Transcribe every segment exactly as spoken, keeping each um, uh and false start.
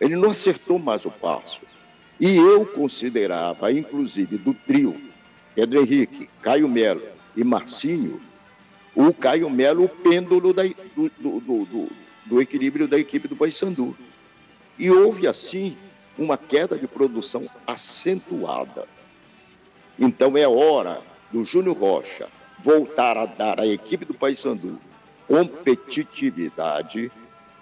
Ele não acertou mais o passo. E eu considerava, inclusive, do trio, Pedro Henrique, Caio Melo e Marcinho, o Caio Melo o pêndulo da, do, do, do, do, do equilíbrio da equipe do Paysandu. E houve, assim, uma queda de produção acentuada. Então é hora do Júnior Rocha voltar a dar à equipe do Paysandu competitividade,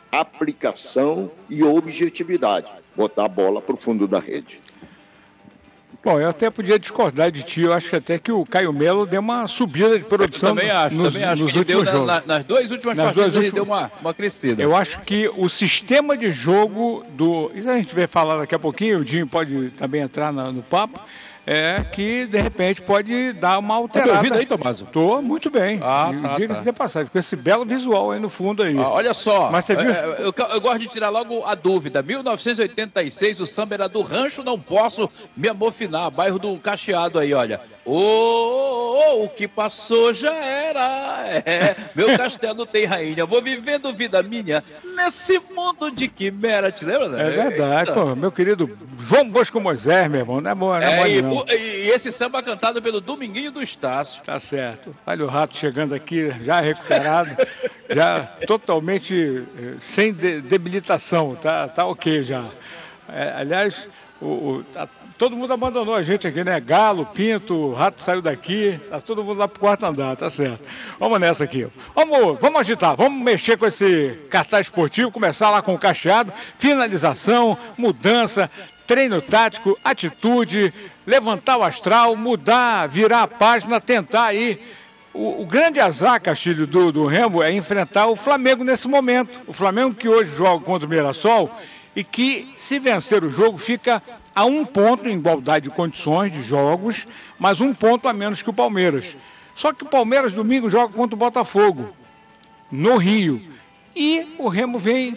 aplicação e objetividade. Botar a bola para o fundo da rede. Bom, eu até podia discordar de ti. Eu acho que até que o Caio Melo deu uma subida de produção. Eu também acho, nos, também acho nos que ele deu jogos. na, nas duas últimas nas partidas duas ele últimas... deu uma, uma crescida. Eu acho que o sistema de jogo do... Isso a gente vai falar daqui a pouquinho, o Dinho pode também entrar no, no papo. É que, de repente, pode dar uma alterada. Tá me ouvindo aí, Tomás? Tô muito bem. Ah, tá, diga-se tá. de passagem, com esse belo visual aí no fundo aí. Ah, olha só, Mas você viu? é, eu, eu gosto de tirar logo a dúvida. mil novecentos e oitenta e seis, o samba era do Rancho Não Posso Me Amofinar, bairro do Cacheado aí, olha. Ô, oh, oh, o que passou já era. É, meu castelo tem rainha, vou vivendo vida minha nesse mundo de quimera. Te lembra, né? É verdade, pô, meu querido João Bosco Moisés, meu irmão, não é bom, não é, é mole, e, não. e esse samba cantado pelo Dominguinho do Estácio. Tá certo. Olha o Rato chegando aqui, já recuperado, já totalmente eh, sem de, debilitação, tá, tá ok já. É, aliás, o, o, tá, todo mundo abandonou a gente aqui, né? Galo, Pinto, o Rato saiu daqui, tá todo mundo lá pro quarto andar, tá certo. Vamos nessa aqui. Vamos, vamos agitar, vamos mexer com esse cartaz esportivo, começar lá com o Cacheado, finalização, mudança, treino tático, atitude, levantar o astral, mudar, virar a página, tentar aí. O, o grande azar, Castilho, do, do Remo é enfrentar o Flamengo nesse momento. O Flamengo que hoje joga contra o Mirassol e que, se vencer o jogo, fica a um ponto em igualdade de condições de jogos, mas um ponto a menos que o Palmeiras. Só que o Palmeiras domingo joga contra o Botafogo, no Rio. E o Remo vem,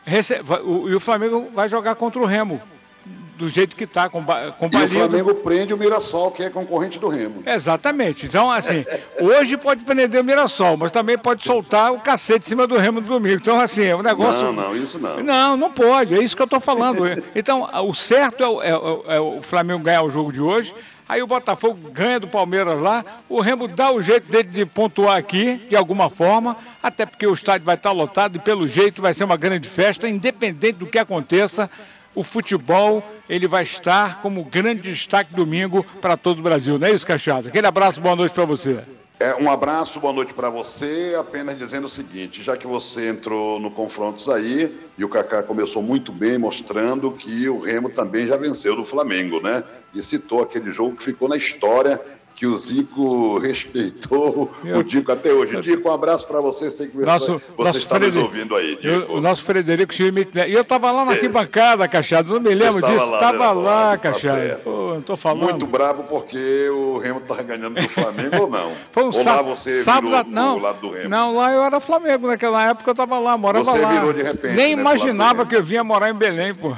e o Flamengo vai jogar contra o Remo. Do jeito que está, com, com E o Flamengo prende o Mirassol, que é concorrente do Remo. Exatamente. Então, assim, hoje pode prender o Mirassol, mas também pode soltar o cacete em cima do Remo do domingo. Então, assim, é um negócio... Não, não, isso não. Não, não pode, é isso que eu estou falando. Então, o certo é o, é, é, é o Flamengo ganhar o jogo de hoje, aí o Botafogo ganha do Palmeiras lá, o Remo dá o jeito dele de pontuar aqui, de alguma forma, até porque o estádio vai estar lotado e, pelo jeito, vai ser uma grande festa, independente do que aconteça. O futebol, ele vai estar como grande destaque domingo para todo o Brasil. Não é isso, Cacheado? Aquele abraço, boa noite para você. É, um abraço, boa noite para você, apenas dizendo o seguinte, já que você entrou no Confrontos aí, e o Kaká começou muito bem, mostrando que o Remo também já venceu do Flamengo, né? E citou aquele jogo que ficou na história, que o Zico respeitou Meu... o Dico até hoje. Dico, um abraço para você, sei que nosso, você nosso está Frederico, nos ouvindo aí, Dico. Eu, o nosso Frederico Schmidt, e eu estava lá na arquibancada, Cacheado, não me lembro disso, estava lá, Cacheado. Pô, não tô falando. Muito bravo porque o Remo estava ganhando do Flamengo ou não? Foi um ou sá... lá você sábado, virou não, do lado do Remo? Não, lá eu era Flamengo, naquela época eu estava lá, morava você lá. Virou de repente, nem né, imaginava que eu vinha morar em Belém, pô.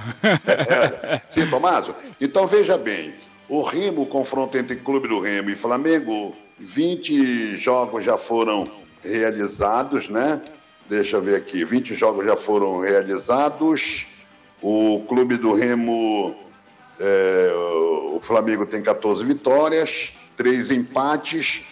É, sim, Tomásio. Então veja bem, o Remo, o confronto entre Clube do Remo e Flamengo, vinte jogos já foram realizados, né? Deixa eu ver aqui, vinte jogos já foram realizados. O Clube do Remo, é, o Flamengo tem catorze vitórias, três empates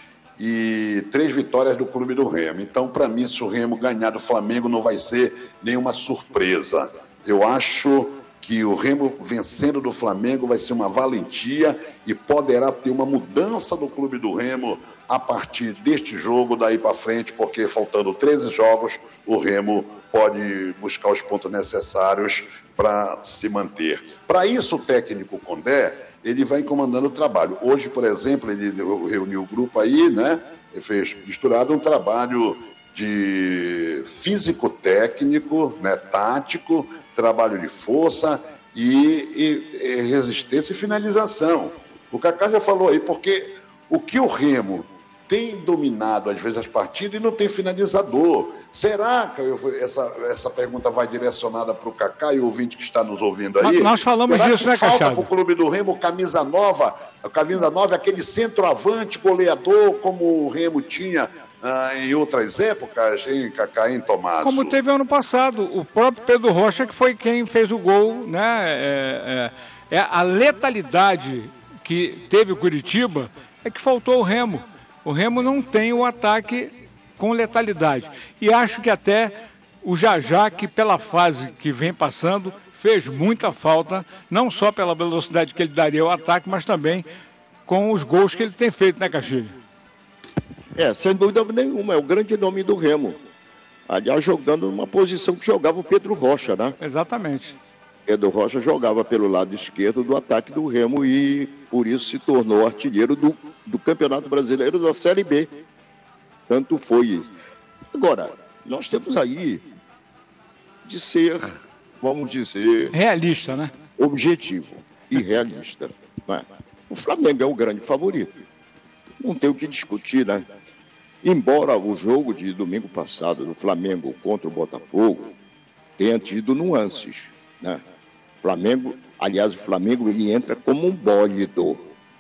e três vitórias do Clube do Remo. Então, para mim, se o Remo ganhar do Flamengo, não vai ser nenhuma surpresa. Eu acho que o Remo vencendo do Flamengo vai ser uma valentia e poderá ter uma mudança do Clube do Remo a partir deste jogo daí para frente, porque faltando treze jogos, o Remo pode buscar os pontos necessários para se manter. Para isso, o técnico Condé, ele vai comandando o trabalho. Hoje, por exemplo, ele reuniu o grupo aí, né? Ele fez misturado um trabalho de físico-técnico, né, tático, trabalho de força e, e, e resistência e finalização. O Kaká já falou aí, porque o que o Remo tem dominado às vezes as partidas e não tem finalizador. Será que eu, essa, essa pergunta vai direcionada para o Kaká e o ouvinte que está nos ouvindo aí? Nós, nós falamos Será disso, que né, falta Cachado? para o Clube do Remo camisa nova, a camisa nova, aquele centroavante goleador como o Remo tinha ah, em outras épocas, em Cacá, em Tomás? Como teve ano passado, o próprio Pedro Rocha que foi quem fez o gol, né? É, é, é a letalidade que teve o Curitiba é que faltou o Remo. O Remo não tem o ataque com letalidade. E acho que até o Jajá, que pela fase que vem passando, fez muita falta, não só pela velocidade que ele daria ao ataque, mas também com os gols que ele tem feito, né, Castilho? É, sem dúvida nenhuma, é o grande nome do Remo. Aliás, jogando numa posição que jogava o Pedro Rocha, né? Exatamente. Pedro Rocha jogava pelo lado esquerdo do ataque do Remo e por isso se tornou artilheiro do, do Campeonato Brasileiro da Série B. Tanto foi isso. Agora, nós temos aí de ser, vamos dizer... realista, né? Objetivo e realista. Né? O Flamengo é o grande favorito. Não tem o que discutir, né? Embora o jogo de domingo passado do Flamengo contra o Botafogo tenha tido nuances, né? Flamengo, aliás, o Flamengo ele entra como um bólido.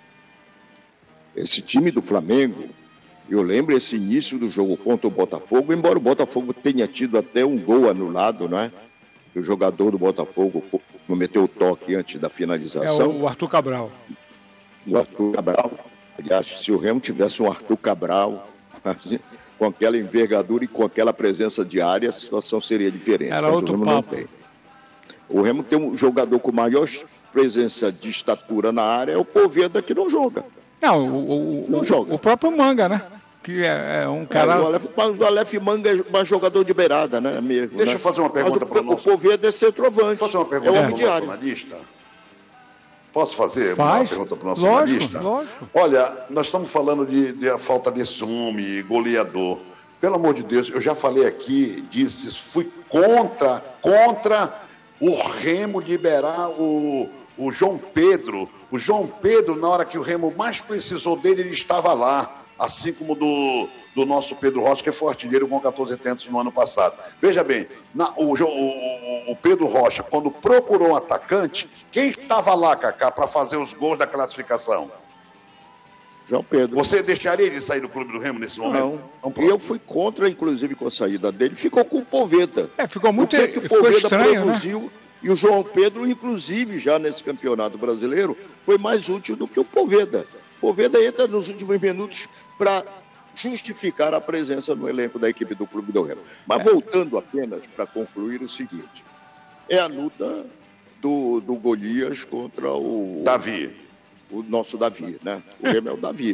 Esse time do Flamengo, eu lembro esse início do jogo contra o Botafogo, embora o Botafogo tenha tido até um gol anulado, né? O jogador do Botafogo cometeu o toque antes da finalização. É o Arthur Cabral. O Arthur Cabral. Aliás, se o Remo tivesse um Arthur Cabral, assim, com aquela envergadura e com aquela presença diária, a situação seria diferente. Era outro papo. O Remo tem um jogador com maior presença de estatura na área, é o Poveda, que não joga. Não, o, o, não o, joga. O próprio Manga, né? Que é, é um cara... É, o, Aleph, o Aleph Manga é mais jogador de beirada, né? Mesmo, Deixa né? eu fazer uma pergunta para o nosso... O Poveda é centroavante. Posso fazer uma pergunta é para o nosso analista? Posso fazer Faz. uma pergunta para o nosso lógico, analista? Lógico. Olha, nós estamos falando de, de a falta desse homem, goleador. Pelo amor de Deus, eu já falei aqui, disse, fui contra, contra o Remo liberar o, o João Pedro. O João Pedro, na hora que o Remo mais precisou dele, ele estava lá. Assim como do, do nosso Pedro Rocha, que foi artilheiro com quatorze tentos no ano passado. Veja bem, na, o, o, o Pedro Rocha, quando procurou um atacante, quem estava lá, Cacá, para fazer os gols da classificação? João Pedro. Você deixaria ele sair do Clube do Remo nesse momento? Não. Não, eu fui contra, inclusive, com a saída dele. Ficou com o Poveda. É, ficou muito o que o ficou Poveda estranho, produziu, né? E o João Pedro, inclusive, já nesse campeonato brasileiro, foi mais útil do que o Poveda. O Poveda entra nos últimos minutos para justificar a presença no elenco da equipe do Clube do Remo. Mas voltando apenas para concluir o seguinte, é a luta do, do Golias contra o... Davi. O nosso Davi, né? O Remo é o Davi.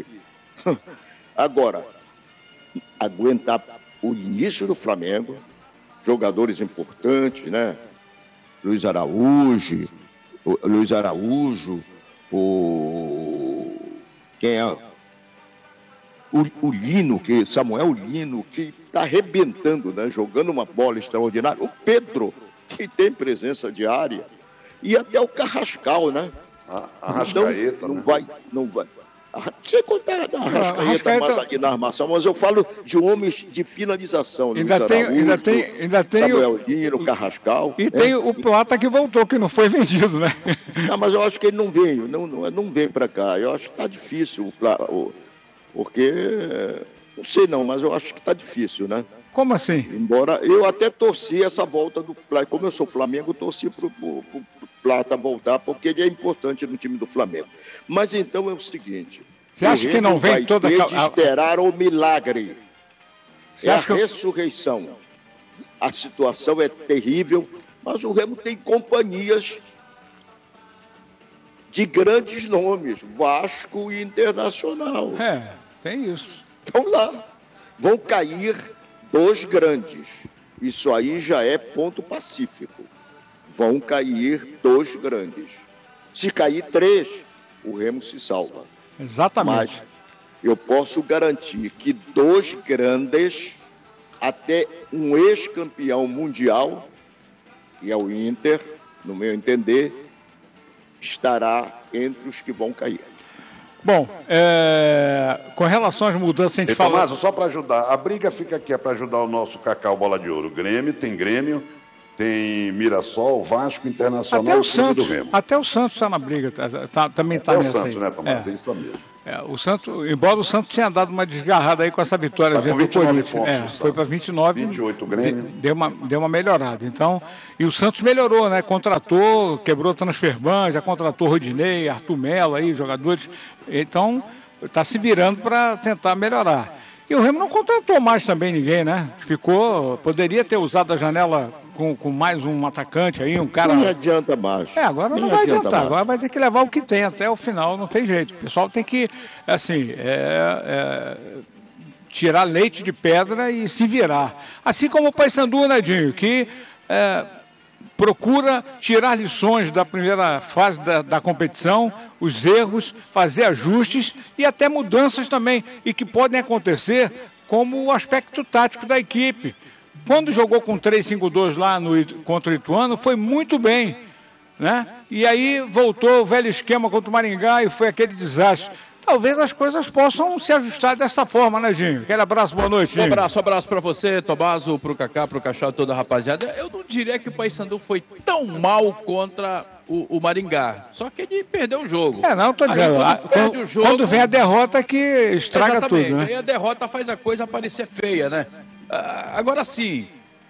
Agora, aguentar o início do Flamengo, jogadores importantes, né? Luiz Araújo, o, Luiz Araújo, o... Quem é? O, o Lino, que, Samuel Lino, que está arrebentando, né? Jogando uma bola extraordinária. O Pedro, que tem presença diária. E até o Carrascal, né? A, a Arrascaeta, não, não né? vai, não vai. Você contar a Arrascaeta, Arrascaeta mais aqui na armação, mas eu falo de homens de finalização. Ainda Luiz tem, Araújo, ainda tem, ainda tem Samuel o Lino, Carrascal. E né? tem o Plata que voltou, que não foi vendido, né? Não, mas eu acho que ele não veio, não, não, não vem para cá. Eu acho que está difícil, o, porque, não sei não, mas eu acho que está difícil, né? Como assim? Embora eu até torci essa volta do Plata, como eu sou Flamengo, eu torci para o Plata voltar, porque ele é importante no time do Flamengo. Mas então é o seguinte... Você acha que não vem vai toda ter a... de esperar o milagre. Você é a acha que... ressurreição. A situação é terrível, mas o Remo tem companhias de grandes nomes, Vasco e Internacional. É, tem isso. Estão lá. Vão cair dois grandes. Isso aí já é ponto pacífico. Vão cair dois grandes. Se cair três, o Remo se salva. Exatamente. Mas eu posso garantir que dois grandes, até um ex-campeão mundial, que é o Inter, no meu entender, estará entre os que vão cair. Bom, é... com relação às mudanças, a gente e, fala... Tomás, só para ajudar, a briga fica aqui, é para ajudar o nosso Cacau Bola de Ouro. Grêmio, tem Grêmio, tem Mirassol, Vasco, Internacional até o e Clube Santos, do Remo. Até o Santos está na briga, tá, tá, também está nessa aí. Até o Santos, aí. né, Tomás? É. É isso mesmo. É, o Santos, embora o Santos tenha dado uma desgarrada aí com essa vitória Tá com diante do vinte e nove Corinthians. pontos, É, foi para vinte e nove, vinte e oito Grêmio. de- deu uma, deu uma melhorada. Então, e o Santos melhorou, né? Contratou, quebrou transferban, já contratou Rodinei, Arthur Melo aí, jogadores. Então, está se virando para tentar melhorar. E o Remo não contratou mais também ninguém, né? Ficou, poderia ter usado a janela com, com mais um atacante aí, um cara. Nem adianta mais. É, agora Nem não vai adianta adiantar, mais. agora vai ter que levar o que tem até o final, não tem jeito. O pessoal tem que, assim, é, é, tirar leite de pedra e se virar. Assim como o Paysandu, né, Dinho, que é, procura tirar lições da primeira fase da, da competição, os erros, fazer ajustes e até mudanças também, e que podem acontecer como o aspecto tático da equipe. Quando jogou com três cinco dois lá no, Itu- contra o Ituano, foi muito bem, né? E aí voltou o velho esquema contra o Maringá e foi aquele desastre. Talvez as coisas possam se ajustar dessa forma, né, Dinho? Aquele abraço, boa noite, Um Dinho. abraço, um abraço pra você, Tomaso, pro Cacá, pro Cachorro, toda a rapaziada. Eu não diria que o Paysandu foi tão mal contra o, o Maringá, só que ele perdeu o jogo. É, não, tô Aí, dizendo, quando a- perde quando, o jogo- quando vem a derrota que estraga Exatamente, tudo, aí né? a derrota faz a coisa parecer feia, né? Ah, agora sim,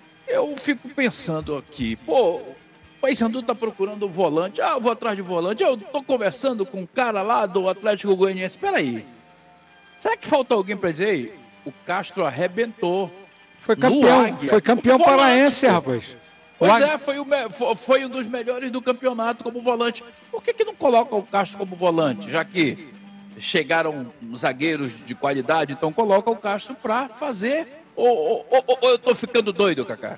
eu fico pensando aqui, pô, o Paysandu tá procurando um volante, ah, eu vou atrás de volante, eu tô conversando com um cara lá do Atlético Goianiense, peraí, será que falta alguém pra dizer, "Ei, o Castro arrebentou, Foi no campeão, Águia, foi campeão como volante, paraense, pô." rapaz. Pois Lá- é, foi, o me- fo- foi um dos melhores do campeonato como volante. Por que, que não coloca o Castro como volante? Já que chegaram zagueiros de qualidade, então coloca o Castro pra fazer. Ou, ou- ou- ou eu tô ficando doido, Cacá?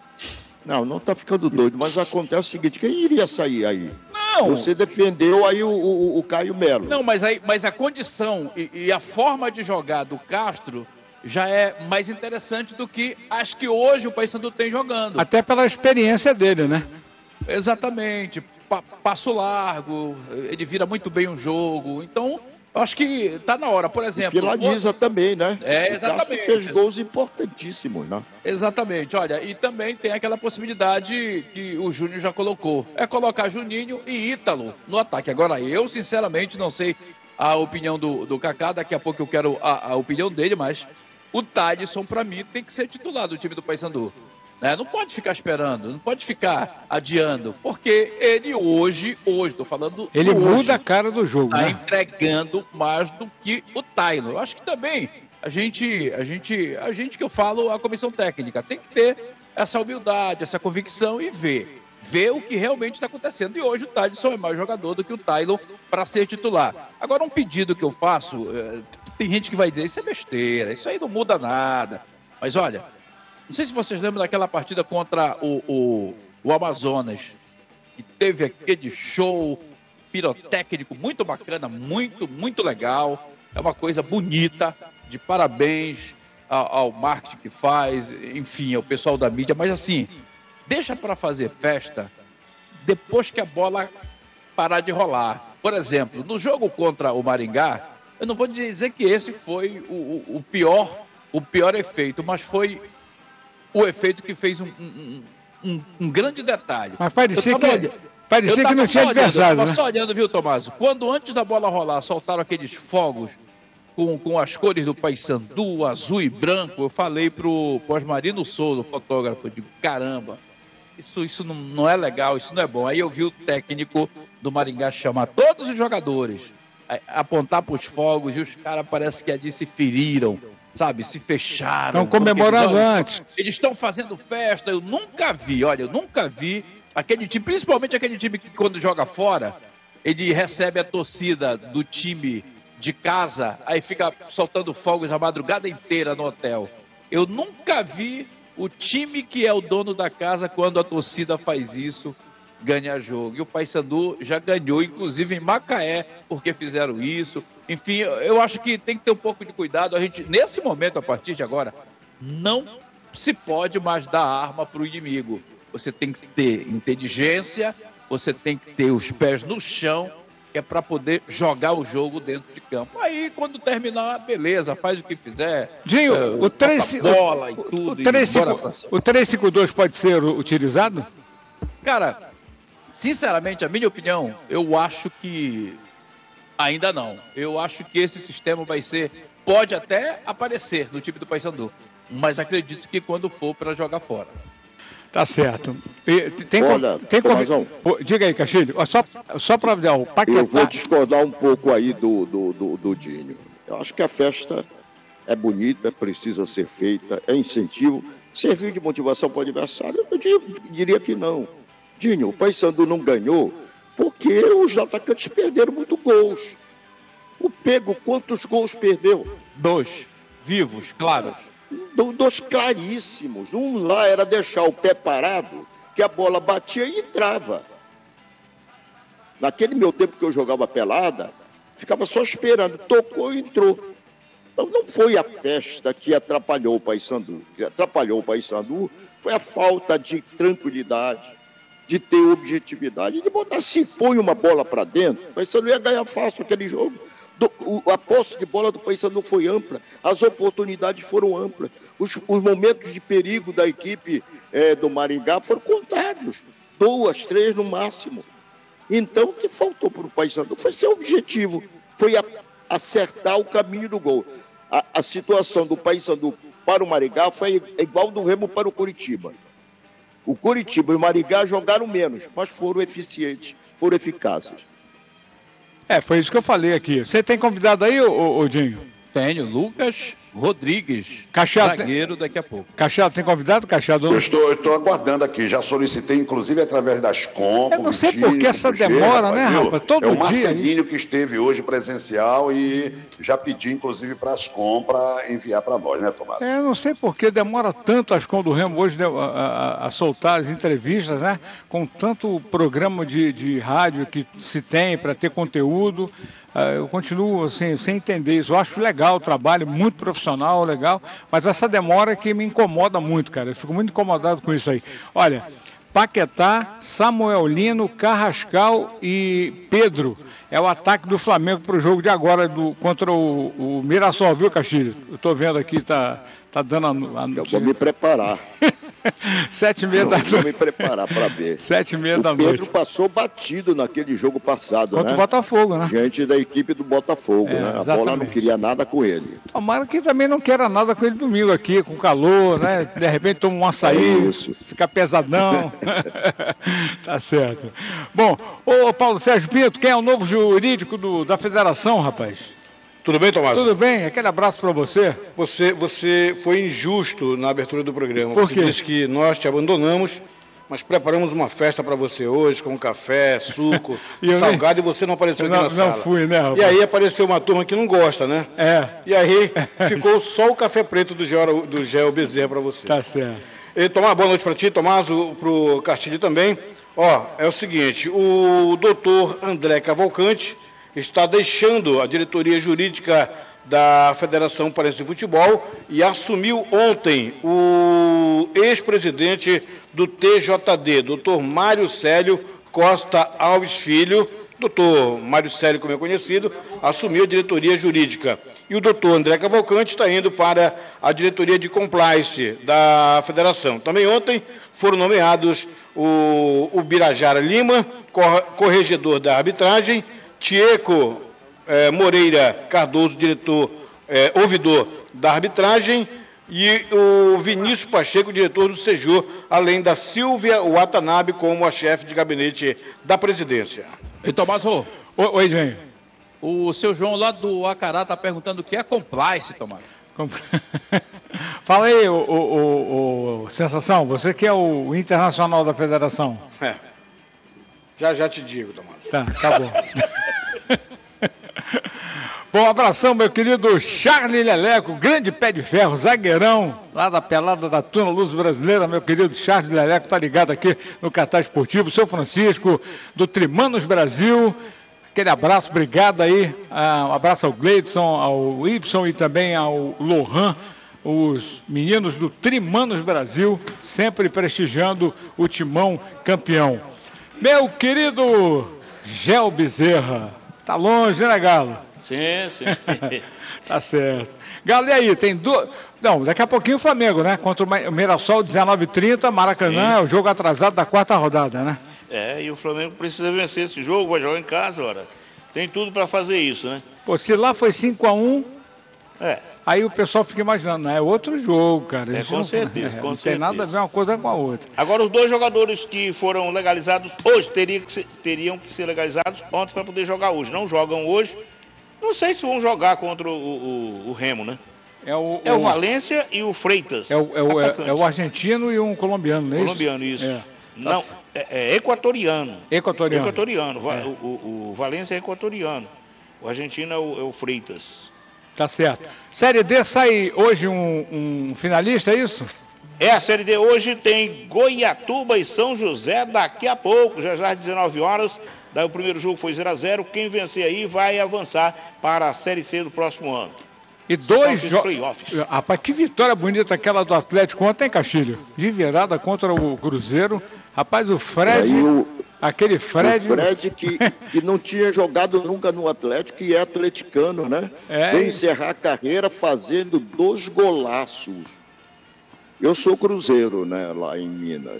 Não, não está ficando doido, mas acontece o seguinte, quem iria sair aí? Não, Você defendeu aí o, o- o Caio Melo. não mas, aí, mas a condição e, e a forma de jogar do Castro já é mais interessante do que as que hoje o Paysandu tem jogando. Até pela experiência dele, né? Exatamente, pa- passo largo, ele vira muito bem o jogo. Então, eu acho que tá na hora, por exemplo. Piladiza também, né? É, O Cássio exatamente. fez gols importantíssimos, né? Exatamente, olha, e também tem aquela possibilidade que o Júnior já colocou, é colocar Juninho e Ítalo no ataque. Agora, eu sinceramente não sei a opinião do, do Kaká, daqui a pouco eu quero a, a opinião dele, mas o Thalisson, pra mim, tem que ser titular do time do Paysandu. Né? Não pode ficar esperando, não pode ficar adiando, porque ele hoje, hoje, tô falando Ele hoje, muda a cara do jogo, tá né? entregando mais do que o Taylor. Eu acho que também a gente, a gente, a gente que eu falo, a comissão técnica tem que ter essa humildade, essa convicção e ver, ver o que realmente está acontecendo. E hoje o Thalisson é mais jogador do que o Taylor para ser titular. Agora um pedido que eu faço, eh, tem gente que vai dizer isso é besteira, isso aí não muda nada. Mas olha, não sei se vocês lembram daquela partida contra o, o, o Amazonas, que teve aquele show pirotécnico muito bacana, muito, muito legal. É uma coisa bonita, de parabéns ao, ao marketing que faz, enfim, ao pessoal da mídia. Mas assim, deixa para fazer festa depois que a bola parar de rolar. Por exemplo, no jogo contra o Maringá, eu não vou dizer que esse foi o, o, o pior, o pior efeito, mas foi o efeito que fez um, um, um, um grande detalhe. Mas parecia Eu tava que, olhando- parecia eu que não tava tinha só olhando, adversário, eu tava né? só olhando, viu, Tomás? Quando antes da bola rolar, soltaram aqueles fogos com, com as cores do Paysandu, azul e branco, eu falei pro Osmarino Souza, o fotógrafo, eu digo, caramba, isso, isso não, não é legal, isso não é bom. Aí eu vi o técnico do Maringá chamar todos os jogadores, a- apontar pros fogos, e os caras parece que ali se feriram, sabe, se fecharam. Estão comemorando porque eles, olha, antes. Eles estão fazendo festa, eu nunca vi, olha, eu nunca vi aquele time, principalmente aquele time que quando joga fora, ele recebe a torcida do time de casa, aí fica soltando fogos a madrugada inteira no hotel. Eu nunca vi o time que é o dono da casa, quando a torcida faz isso, ganhar jogo. E o Paysandu já ganhou, inclusive em Macaé, porque fizeram isso. Enfim, eu- eu acho que tem que ter um pouco de cuidado. A gente, nesse momento, a partir de agora, não se pode mais dar arma para o inimigo. Você tem que ter inteligência, você tem que ter os pés no chão, que é para poder jogar o jogo dentro de campo. Aí, quando terminar, beleza, faz o que fizer. Dinho, eh, o toca três- bola e o- tudo. o e três bora cinco pra cima. o três cinco dois pode ser utilizado? Cara, sinceramente, a minha opinião, eu acho que Ainda não. Eu acho que esse sistema vai ser, pode até aparecer no time do Paysandu, mas acredito que quando for para jogar fora. Tá certo. E, tem Olha, tem Tomazão, oh, diga aí, Castilho, só, só para dar o Paquetá. Eu vou discordar um pouco aí do, do, do, do Dinho. Eu acho que a festa é bonita, precisa ser feita, é incentivo, serviu de motivação para o adversário. Eu diria que não. Dinho, o Paysandu não ganhou porque os atacantes perderam muito gols. O Pego, quantos gols perdeu? Dois. Vivos, claros. Do, dois claríssimos. Um lá era deixar o pé parado, que a bola batia e entrava. Naquele meu tempo que eu jogava pelada, ficava só esperando. Tocou e entrou. Então não foi a festa que atrapalhou o Paysandu. O que atrapalhou o Paysandu foi a falta de tranquilidade, de ter objetividade, de botar, se põe uma bola para dentro, o Paysandu ia ganhar fácil aquele jogo. Do, o, a posse de bola do Paysandu foi ampla, as oportunidades foram amplas, os, os momentos de perigo da equipe é, do Maringá foram contados, duas, três no máximo. Então o que faltou para o Paysandu foi ser objetivo, foi a, acertar o caminho do gol. A, a situação do Paysandu para o Maringá foi igual do Remo para o Curitiba. O Curitiba e o Maringá jogaram menos, mas foram eficientes, foram eficazes. É, foi isso que eu falei aqui. Você tem convidado aí, ô, ô, ô Dinho? Tenho, Lucas Rodrigues, Cachado, zagueiro daqui a pouco. Cachado, tem convidado, Cachado? Eu estou, eu estou aguardando aqui, já solicitei, inclusive, através das com. Eu não sei por que essa demora, né, rapaz? Todo dia. É o dia. Marcelinho que esteve hoje presencial e já pedi, inclusive, para as com para enviar para nós, né, Tomás? É, eu não sei por que demora tanto as com do Remo hoje né, a, a, a soltar as entrevistas, né? Com tanto programa de, de rádio que se tem para ter conteúdo. Eu continuo assim, sem entender isso. Eu acho legal o trabalho, muito profissional, legal, mas essa demora é que me incomoda muito, cara. Eu fico muito incomodado com isso aí. Olha, Paquetá, Samuel Lino, Carrascal e Pedro. É o ataque do Flamengo para o jogo de agora do, contra o, o Mirassol, viu, Castilho? Eu estou vendo aqui, tá, tá dando a, a... Eu vou me preparar. Sete e meia da noite. Vou me preparar para ver. Sete e meia o da noite. Pedro passou batido naquele jogo passado, contra né? o Botafogo, né? Diante da equipe do Botafogo, É, né? A exatamente. bola não queria nada com ele. Tomara que também não queira nada com ele domingo aqui, com calor, né? De repente toma um açaí, Isso. fica pesadão. Tá certo. Bom, ô Paulo Sérgio Pinto, quem é o novo jurídico do, da federação, rapaz? Tudo bem, Tomás? Tudo bem? Aquele abraço para você. Você, você foi injusto na abertura do programa. Por você quê? disse que nós te abandonamos, mas preparamos uma festa para você hoje, com café, suco, E eu salgado, nem... e você não apareceu aqui não, na sala. Não fui, né, rapaz? E aí apareceu uma turma que não gosta, né? É. E aí ficou só o café preto do Gel, do Gel Bezerra para você. Tá certo. E, Tomás, boa noite para ti, Tomás, para o Castilho também. Ó, é o seguinte, o doutor André Cavalcante está deixando a diretoria jurídica da Federação Paraense de Futebol e assumiu ontem o ex-presidente do T J D, doutor Mário Célio Costa Alves Filho. doutor Mário Célio, como é conhecido, assumiu a diretoria jurídica. E o doutor André Cavalcante está indo para a diretoria de compliance da federação. Também ontem foram nomeados o, o Birajara Lima, corregedor da arbitragem, Tieco eh, Moreira Cardoso, diretor, eh, ouvidor da arbitragem, e o Vinícius Pacheco, diretor do Sejur, além da Silvia Watanabe como a chefe de gabinete da presidência. E Tomás Rô, Oi, gente. o seu João lá do Acará está perguntando o que é compliance, Tomás. Fala aí, o, o, o, o Sensação, você que é o internacional da federação. É. Já já te digo, Tomás. Tá, tá bom. Bom, abração, meu querido Charlie Leleco, grande pé de ferro, zagueirão, lá da pelada da Tuna Luz Brasileira, meu querido Charlie Leleco, tá ligado aqui no Catar Esportivo, seu Francisco, do Trimanos Brasil, aquele abraço, obrigado aí, um abraço ao Gleidson, ao Y e também ao Lohan, os meninos do Trimanos Brasil, sempre prestigiando o timão campeão. Meu querido Gel Bezerra, tá longe, né, Galo? Sim, sim. Tá certo. Galo, e aí, tem duas... Não, daqui a pouquinho o Flamengo, né? Contra o Mirassol, dezenove e trinta, Maracanã, Sim. é o jogo atrasado da quarta rodada, né? É, e o Flamengo precisa vencer esse jogo, vai jogar em casa, ora. Tem tudo para fazer isso, né? Pô, se lá foi cinco a um, É. aí o pessoal fica imaginando, é outro jogo, cara. É, Isso com não, certeza, é, com não certeza. tem nada a ver uma coisa com a outra. Agora, os dois jogadores que foram legalizados hoje teriam que ser, teriam que ser legalizados ontem para poder jogar hoje. Não jogam hoje. Não sei se vão jogar contra o, o, o Remo, né? É o, É o Valência e o Freitas. É o, é, o, é, é o argentino e um colombiano, não é isso? Colombiano, isso. É. Não, é, é equatoriano. Equatoriano. Equatoriano. Va- É. O, o, o Valência é equatoriano. O argentino é o, é o Freitas. Tá certo. Série D sai hoje um, um finalista, é isso? É, a Série D hoje tem Goiatuba e São José daqui a pouco, já já às dezenove horas. Daí o primeiro jogo foi zero a zero. Quem vencer aí vai avançar para a Série C do próximo ano. E dois São os jogos. playoffs. Rapaz, que vitória bonita aquela do Atlético ontem, hein, Castilho? De virada contra o Cruzeiro. Rapaz, o Fred. Aí o, Aquele Fred. o Fred que, que não tinha jogado nunca no Atlético e é atleticano, né? É. Veio encerrar a carreira fazendo dois golaços. Eu sou cruzeiro, né, lá em Minas.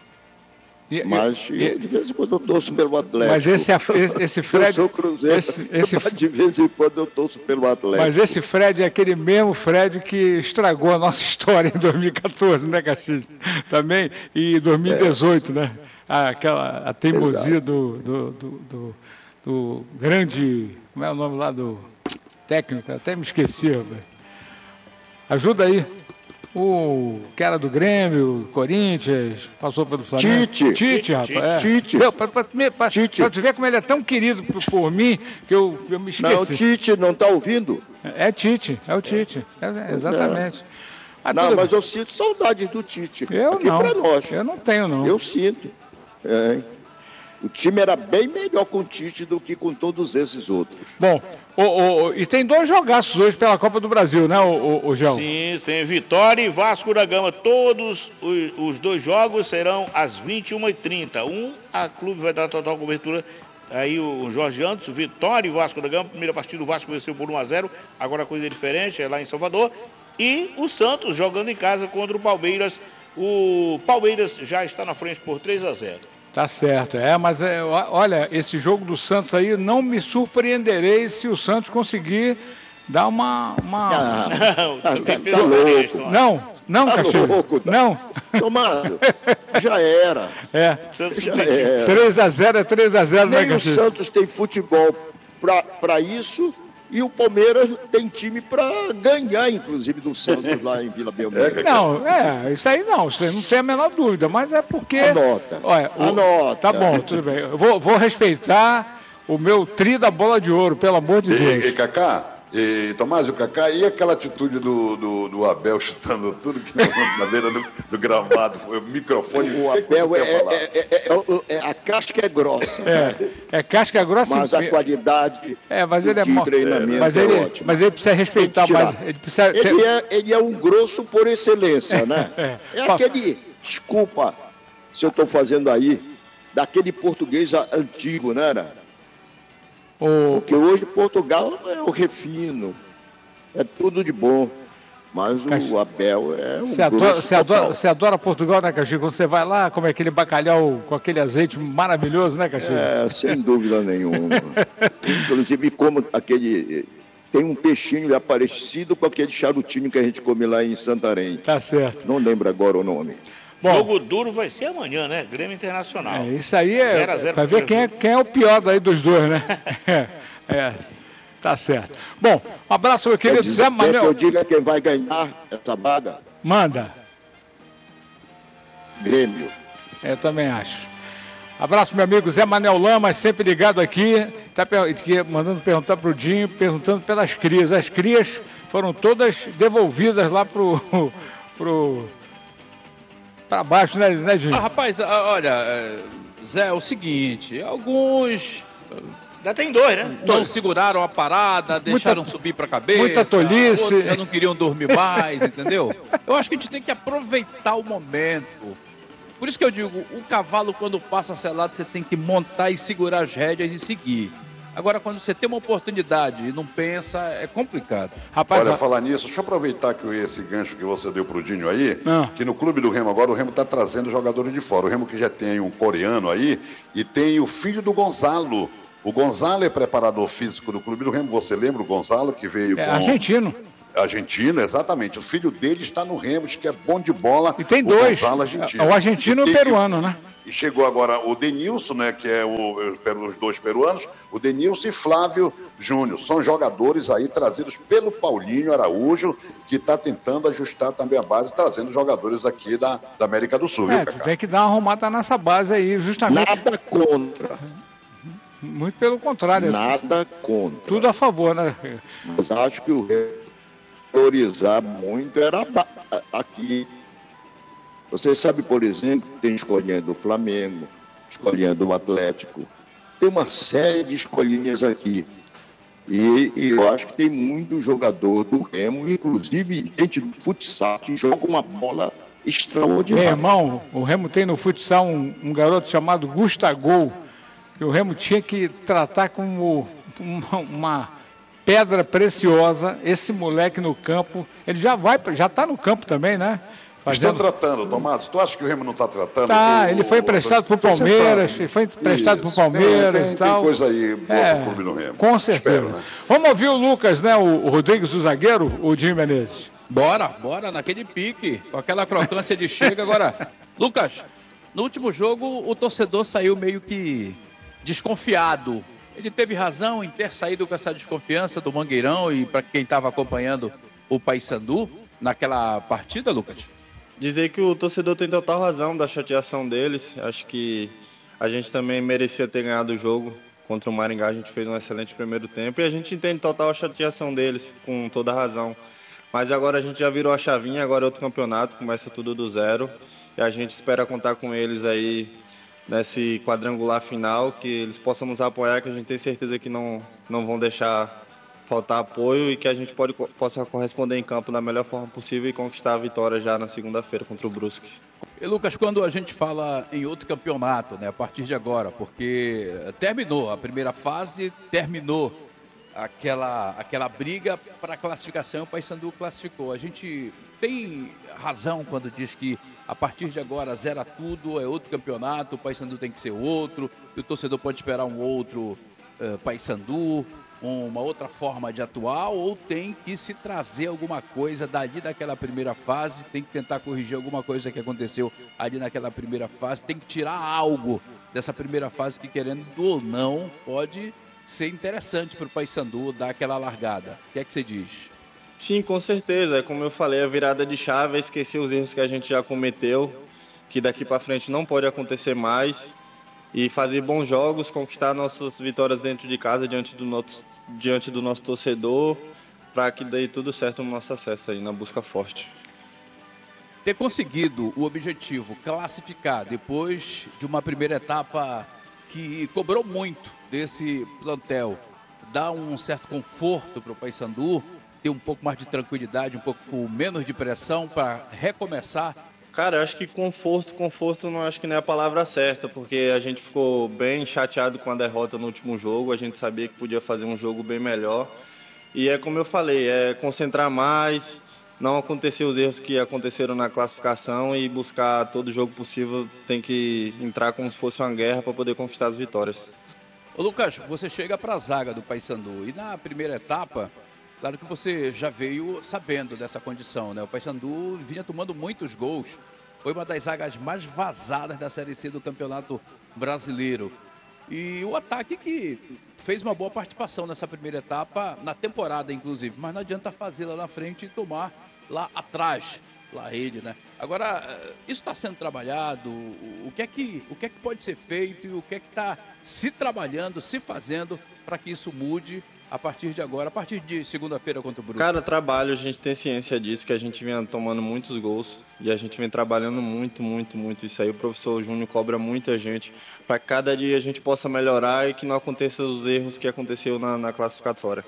E- Mas e- eu, de vez em quando eu torço pelo Atlético. Mas esse, esse, esse Fred. Eu sou cruzeiro, esse- esse- mas de vez em quando eu torço pelo Atlético. Mas esse Fred é aquele mesmo Fred que estragou a nossa história em dois mil e quatorze, né, Castilho? Também, e dois mil e dezoito, né? Ah, aquela, a teimosia do, do, do, do, do grande. Como é o nome lá do técnico? Até me esqueci, rapaz. Ajuda aí. O que era do Grêmio, Corinthians, passou pelo Flamengo. Tite. Tite, rapaz. É. Tite. Meu, pra, pra, pra, Tite. pra tu ver como ele é tão querido por, por mim, que eu, eu me esqueci. Não, o Tite não está ouvindo? É Tite, é o Tite. É, é, exatamente. Ah, Não, tudo mas bem. eu sinto saudades do Tite. eu Aqui não. pra nós. Eu não tenho, não. Eu sinto. É. O time era bem melhor com o Tite do que com todos esses outros. Bom, o, o- o- e tem dois jogaços hoje pela Copa do Brasil, né, o, o, o João? Sim, tem Vitória e Vasco da Gama. Todos os, os dois jogos serão às vinte e uma e trinta. Um, a clube vai dar total cobertura. Aí o Jorge Anderson, Vitória e Vasco da Gama. Primeira partida, o Vasco venceu por um a zero. Agora a coisa é diferente, é lá em Salvador. E o Santos jogando em casa contra o Palmeiras. O Palmeiras já está na frente por três a zero. Tá certo, é, mas é, ó- olha, esse jogo do Santos aí, não me surpreenderei se o Santos conseguir dar uma... uma... Ah, Não, tá, tu tem tá peso na louco. história. Não, não, Tá Castilho, louco, tá? não. Tomado. Já era. É, Santos Já não tem- era. três a zero é três a zero, né, Nem o Castilho? Santos tem futebol para isso e o Palmeiras tem time para ganhar, inclusive, do Santos lá em Vila Belmiro. Não, é, isso aí não, isso aí não tem a menor dúvida, mas é porque... Anota. Olha, o- Anota. Tá bom, tudo bem. Eu vou, vou respeitar o meu tri da bola de ouro, pelo amor de E, e Deus. Cacá, e Tomás, o Cacá, e aquela atitude do, do, do Abel chutando tudo que na beira do, do gramado, foi o microfone. O que que você Abel tem a é, falar? é- é- é- é- a casca é grossa, É, é casca grossa. mas a qualidade É, mas do ele é de mo- treinamento mas é ele, ótima. mas ele precisa respeitar Tem que tirar. mais. Ele precisa ter- Ele é, ele é um grosso por excelência, né? É. É aquele, desculpa se eu estou fazendo aí, daquele português a- antigo, né? né? o, Porque hoje Portugal é o refino, é tudo de bom. Mas Cach- o Abel é um você, adora, grosso você, adora, total. você adora Portugal, né, Castilho? Quando você vai lá, come aquele bacalhau com aquele azeite maravilhoso, né, Castilho? É, sem dúvida nenhuma. Inclusive, como aquele. Tem um peixinho é parecido com aquele charutinho que a gente come lá em Santarém. Tá certo. Não lembro agora o nome. Bom, Jogo duro vai ser amanhã, né? Grêmio Internacional. é, isso aí é zero a zero para ver quem é, quem é o pior daí dos dois, né? É, é, tá certo. Bom, um abraço, meu Quer querido dizer, Zé quer que eu Manuel. diga quem vai ganhar essa vaga? Manda. Grêmio. É, eu também acho. Abraço, meu amigo Zé Manuel Lamas, sempre ligado aqui, tá per- aqui mandando perguntar pro Dinho, perguntando pelas crias. As crias foram todas devolvidas lá pro, pro para baixo, né, né, Dinho? Ah, rapaz, ah, olha, é, Zé, é o seguinte, alguns Ainda tem dois, né? não seguraram a parada, deixaram subir pra cabeça. muita tolice. Outros já não queriam dormir mais, entendeu? Eu acho que a gente tem que aproveitar o momento. Por isso que eu digo, o cavalo quando passa selado, você tem que montar e segurar as rédeas e seguir. Agora, quando você tem uma oportunidade e não pensa, é complicado. Rapaz, Olha, ó, falar nisso, deixa eu aproveitar que esse gancho que você deu pro Dinho aí, Ah. que no clube do Remo agora, o Remo tá trazendo jogadores de fora. O Remo que já tem um coreano aí, e tem o filho do Gonzalo, O Gonzalo é preparador físico do Clube do Remo, você lembra o Gonzalo que veio É com... argentino. Argentino, exatamente. O filho dele está no Remo, diz que é bom de bola. E tem o dois, Gonzalo argentino. o argentino e o peruano, né? E chegou agora o Denilson, né, que é o, pelos dois peruanos, o Denilson e Flávio Júnior. São jogadores aí trazidos pelo Paulinho Araújo, que está tentando ajustar também a base, trazendo jogadores aqui da, da América do Sul. É, viu, tem que dar uma arrumada nessa base aí, justamente. Nada contra. Muito pelo contrário. Nada contra. Tudo a favor, né? Mas acho que o valorizar muito era aqui. Você sabe, por exemplo, tem escolhendo o Flamengo, escolhendo o Atlético. Tem uma série de escolhinhas aqui. E, e eu acho que tem muito jogador do Remo, inclusive gente do futsal, que joga uma bola extraordinária. Meu irmão, o Remo tem no futsal um, um garoto chamado Gustagol, que o Remo tinha que tratar como uma, uma pedra preciosa. Esse moleque no campo, ele já vai, já está no campo também, né? Fazendo... Estão tratando, Tomás? Tu acha que o Remo não está tratando? Tá, o, ele foi emprestado para o Palmeiras, ele foi emprestado para o Palmeiras tem, tem, e tal. Tem coisa aí boa é, pro clube do Remo. Com certeza. Espero, né? Vamos ouvir o Lucas, né? O, o Rodrigues, o zagueiro, o Dinho Menezes. Bora, bora, naquele pique, com aquela crocância de chega. Agora, Lucas, no último jogo o torcedor saiu meio que desconfiado. Ele teve razão em ter saído com essa desconfiança do Mangueirão e para quem estava acompanhando o Paysandu naquela partida, Lucas? Dizer que o torcedor tem total razão da chateação deles. Acho que a gente também merecia ter ganhado o jogo contra o Maringá. A gente fez um excelente primeiro tempo e a gente entende total a chateação deles, com toda razão. Mas agora a gente já virou a chavinha, agora é outro campeonato, começa tudo do zero. E a gente espera contar com eles aí nesse quadrangular final, que eles possam nos apoiar, que a gente tem certeza que não, não vão deixar faltar apoio e que a gente pode, possa corresponder em campo da melhor forma possível e conquistar a vitória já na segunda-feira contra o Brusque. E Lucas, quando a gente fala em outro campeonato, né, a partir de agora, porque terminou a primeira fase, terminou aquela, aquela briga para a classificação, o Paysandu classificou. A gente tem razão quando diz que a partir de agora zera tudo, é outro campeonato, o Paysandu tem que ser outro, e o torcedor pode esperar um outro uh, Paysandu, uma outra forma de atuar, ou tem que se trazer alguma coisa dali daquela primeira fase, tem que tentar corrigir alguma coisa que aconteceu ali naquela primeira fase, tem que tirar algo dessa primeira fase que, querendo ou não, pode ser interessante para o Paysandu dar aquela largada. O que é que você diz? Sim, com certeza. Como eu falei, a virada de chave é esquecer os erros que a gente já cometeu, que daqui para frente não pode acontecer mais, e fazer bons jogos, conquistar nossas vitórias dentro de casa, diante do nosso, diante do nosso torcedor, para que dê tudo certo no nosso acesso aí, na busca forte. Ter conseguido o objetivo, classificar, depois de uma primeira etapa que cobrou muito desse plantel, dá um certo conforto para o Paysandu, ter um pouco mais de tranquilidade, um pouco menos de pressão para recomeçar. Cara, eu acho que conforto, conforto não acho que não é a palavra certa, porque a gente ficou bem chateado com a derrota no último jogo, a gente sabia que podia fazer um jogo bem melhor, e é como eu falei, é concentrar mais, não acontecer os erros que aconteceram na classificação e buscar todo jogo possível, tem que entrar como se fosse uma guerra para poder conquistar as vitórias. Ô Lucas, você chega para a zaga do Paysandu, e na primeira etapa, claro que você já veio sabendo dessa condição, né? O Paysandu vinha tomando muitos gols. Foi uma das zagas mais vazadas da Série C do Campeonato Brasileiro. E o ataque que fez uma boa participação nessa primeira etapa, na temporada inclusive. Mas não adianta fazer lá na frente e tomar lá atrás, lá ele, né? Agora, isso está sendo trabalhado, o que é que, o que é que pode ser feito e o que é que está se trabalhando, se fazendo para que isso mude a partir de agora, a partir de segunda-feira contra o Brusque? Cara, trabalho, a gente tem ciência disso, que a gente vem tomando muitos gols e a gente vem trabalhando muito, muito, muito. Isso aí o professor Júnior cobra muita gente para que cada dia a gente possa melhorar e que não aconteçam os erros que aconteceu na, na classificatória.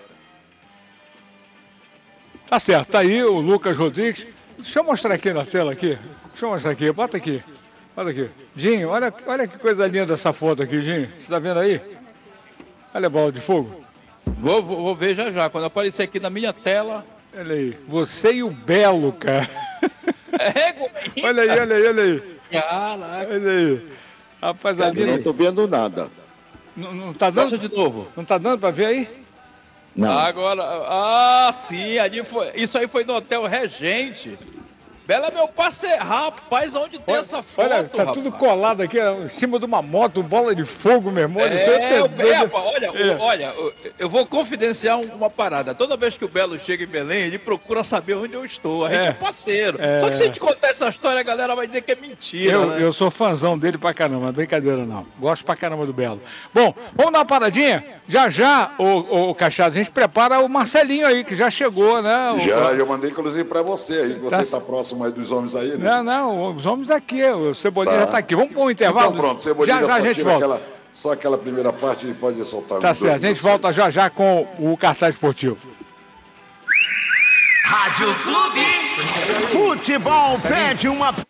Tá certo, tá aí o Lucas Rodrigues. Deixa eu mostrar aqui na tela aqui. Deixa eu mostrar aqui, bota aqui. Bota aqui. Dinho, olha, olha que coisa linda essa foto aqui, Dinho. Você tá vendo aí? Olha a bola de fogo. Vou, vou, vou ver já já. Quando aparecer aqui na minha tela. Olha aí. Você e o Belo, cara. É, olha aí, olha aí, olha aí. Caraca. Olha aí. Rapaz, ali. Eu não tô vendo nada. Não, não tá dando? Mostra de novo. Não tá dando pra ver aí? Não. Agora, ah, sim, ali foi, isso aí foi no Hotel Regente. Belo é meu parceiro, rapaz, onde tem Olha, essa foto, olha, tá rapaz? tudo colado aqui, em cima de uma moto, bola de fogo, meu irmão. É, o Belo, Belo, olha, é. olha, eu vou confidenciar uma parada. Toda vez que o Belo chega em Belém, ele procura saber onde eu estou. A gente é, é parceiro. É. Só que se a gente contar essa história, a galera vai dizer que é mentira. Eu, né? eu sou fãzão dele pra caramba, não é brincadeira não. Gosto pra caramba do Belo. Bom, vamos dar uma paradinha? Já já, ô, ô Cachado, a gente prepara o Marcelinho aí, que já chegou, né? O... Já, eu mandei inclusive pra você aí, que você tá, tá próximo aí dos homens aí, né? Não, não, os homens aqui, o Cebolinha tá. já tá aqui. Vamos pôr um intervalo? Então pronto, Cebolinha já, já a gente volta. Aquela, só aquela primeira parte e pode soltar. Tá certo, a gente volta já já com o cartaz esportivo. Rádio Clube. Futebol pede uma...